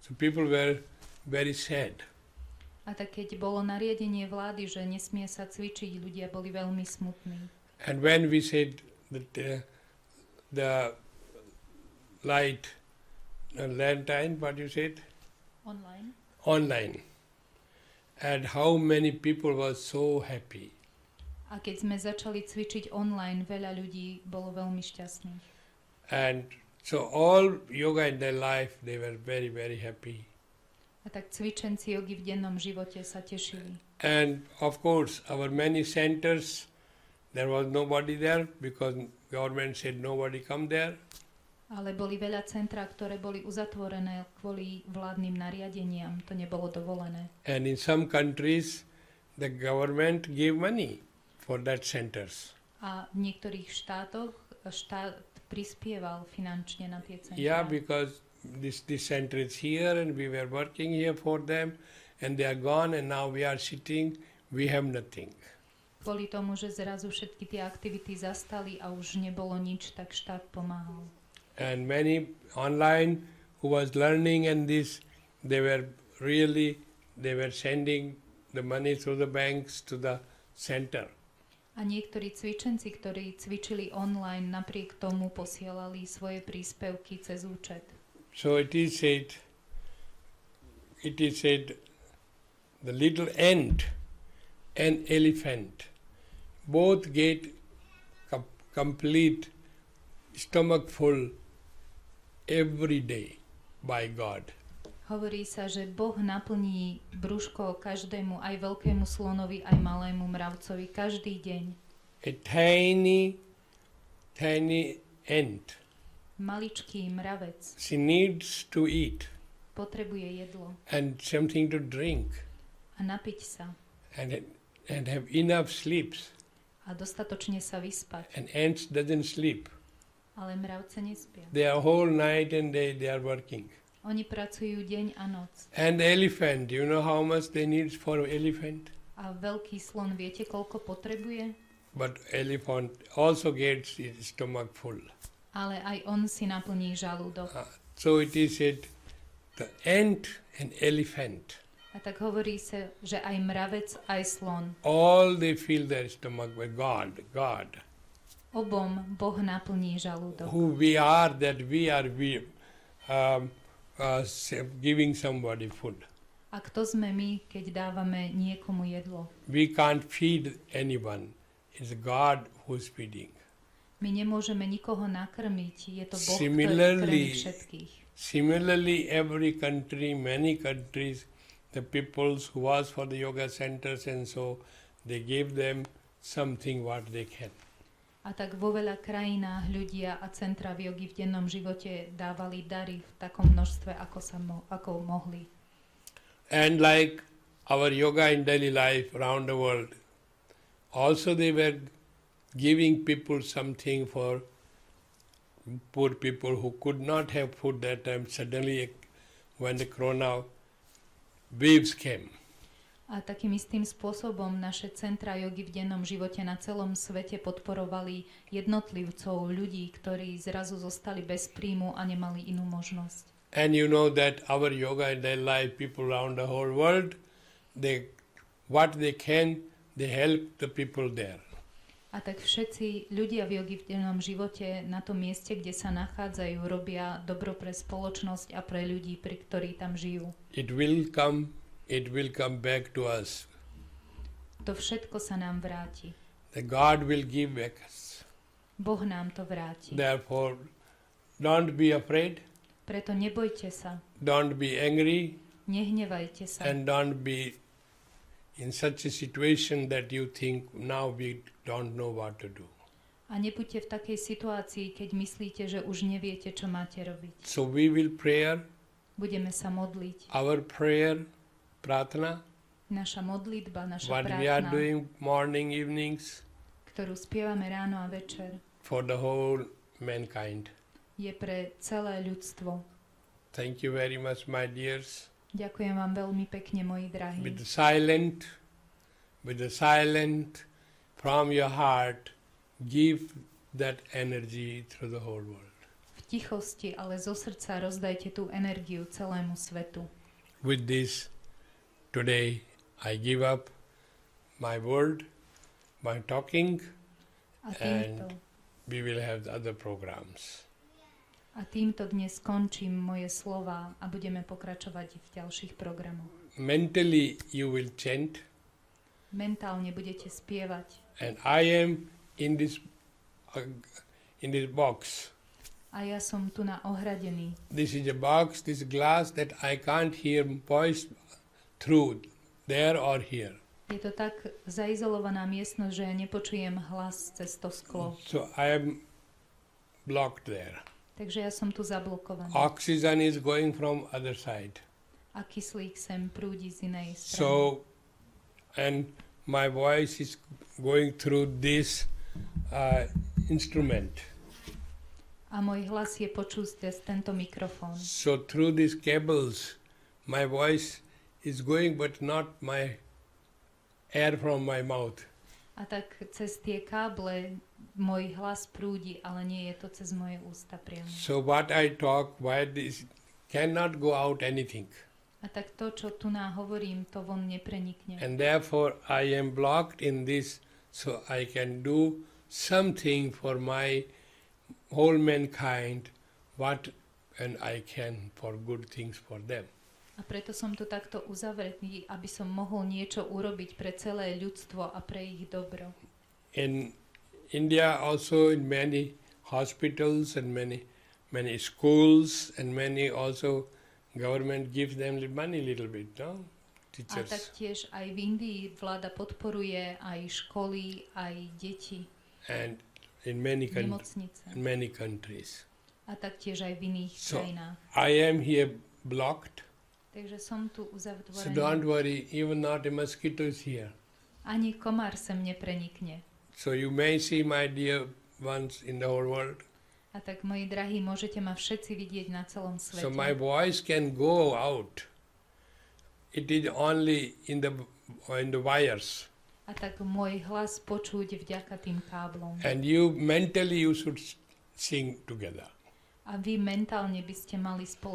So people were very sad. A tak keď bolo nariadenie vlády, že nesmie sa cvičiť, ľudia boli veľmi smutní. And when we said that the light, lantern, what you said? Online. And how many people were so happy. A keď sme začali cvičiť online, veľa ľudí bolo veľmi šťastných. And so all yoga in their life, they were very, very happy. A tak cvičenci jogy v dennom živote sa tešili. And of course, our many centers, there was nobody there because government said nobody come there. Ale boli veľa centra, ktoré boli uzatvorené kvôli vládnym nariadeniam. To nebolo dovolené. And in some countries, the government gave money for that centers. A v niektorých štátoch štát prispieval finančne na tie centra. Yeah, because this center is here and we were working here for them and they are gone and now we are sitting, we have nothing. Kvôli tomu, že zrazu všetky tie aktivity zastali a už nebolo nič, tak štát pomáhal. And many online who was learning and this, they were sending the money through the banks to the center. A niektorí cvičenci, ktorí cvičili online, napriek tomu posielali svoje príspevky cez účet. So it is said, the little ant and elephant both get complete stomach full every day by God. Hovorí sa, že Boh naplní brúško každému, aj veľkému slonovi, aj malému mravcovi, každý deň. A tiny ant. Maličký mravec. She needs to eat. Potrebuje jedlo. And something to drink. A napiť sa. And have enough sleeps. A dostatočne sa vyspať. And ants doesn't sleep. Ale mravce nespia. They are whole night and they are working. Oni pracujú deň a noc. And elephant, you know how much they need for elephant? A veľký slon, viete, koľko potrebuje? But elephant also gets his stomach full. Ale aj on si naplní žalúdok. So it is said, the ant and elephant. A tak hovorí sa, že aj mravec, aj slon. All they fill their stomach with God. Obom Boh naplní žalúdok. Who we are, that we are giving somebody food. A kto sme my, keď dávame niekomu jedlo? We can't feed anyone. It's God who's feeding. My nemôžeme nikoho nakrmiť. Je to Boh, ktorý krmí všetkých. Similarly, every country, many countries, the peoples who was for the yoga centers and so, they gave them something what they can. A tak vo veľa krajinách ľudia a centra v jogi v dennom živote dávali dary v takom množstve, ako mohli. And like our yoga in daily life around the world, also they were giving people something for poor people who could not have food that time. Suddenly, when the corona waves came. A takým istým spôsobom naše centra jogy v dennom živote na celom svete podporovali jednotlivcov, ľudí, ktorí zrazu zostali bez príjmu a nemali inú možnosť. And you know that our yoga in their life, people around the whole world, what they can, they help the people there. A tak všetci ľudia v jogi v dennom živote na tom mieste, kde sa nachádzajú, robia dobro pre spoločnosť a pre ľudí, pri ktorí tam žijú. It will come back to us. To všetko sa nám vráti. The God will give back us. Boh nám to vráti. Therefore, don't be afraid. Preto nebojte sa. Don't be angry. Nehnevajte sa. And don't be in such a situation that you think now we don't know what to do. A nebuďte v takej situácii, keď myslíte, že už neviete, čo máte robiť. So we will pray. Budeme sa modliť. Our prayer, pratna. Naša modlitba, naša what prátna. We are doing morning, evenings. Ktorú spievame ráno a večer. For the whole mankind. Je pre celé ľudstvo. Thank you very much, my dears. Ďakujem vám veľmi pekne, moji drahí. With the silent from your heart, give that energy through the whole world. V tichosti, ale zo srdca rozdajte tú energiu celému svetu. With this, today I give up my word, my talking, and we will have the other programs. A týmto dnes skončím moje slova a budeme pokračovať v ďalších programoch. Mentally you will chant. Mentálne budete spievať. And I am in this box. A ja som tu ohradený. This is a box, this glass that I can't hear voice through there or here. Je to tak zaizolovaná miestnosť, že ja nepočujem hlas cez to sklo. So I am blocked there. Takže ja som tu zablokovaný. Oxygen is going from other side. A kyslík sem prúdi z inej strany. So, and my voice is going through this instrument. A môj hlas je počuť cez tento mikrofón. So through these cables, my voice is going, but not my air from my mouth. A tak cez tie káble môj hlas prúdi, ale nie je to cez moje ústa priamo. So what I talk, why this cannot go out anything. A tak to, čo tu hovorím, to von neprenikne. And therefore I am blocked in this, so I can do something for my whole mankind, what and I can for good things for them. A preto som tu takto uzavretý, aby som mohol niečo urobiť pre celé ľudstvo a pre ich dobro. In India also in many hospitals and many schools and many also government gives them money little bit, no? Teachers. A taktiež aj v Indii vláda podporuje aj školy, aj deti. And in many countries. A taktiež aj v iných krajinách. I am here blocked. Takže som tu uzavretý. So don't worry, even not a mosquito is here. Ani komár sem neprenikne. So you may see my dear ones in the whole world. A tak, moji drahí, môžete ma všetci vidieť na celom svete. So my voice can go out. It is only in the wires. A tak môj hlas počuť vďaka tým káblom. And you mentally you should sing together. A vy mentálne by ste mali spoločne